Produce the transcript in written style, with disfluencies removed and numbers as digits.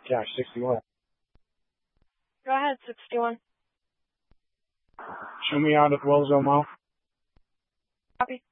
Yeah, 61. Go ahead, 61. Show me out at Wells Mouth. Copy.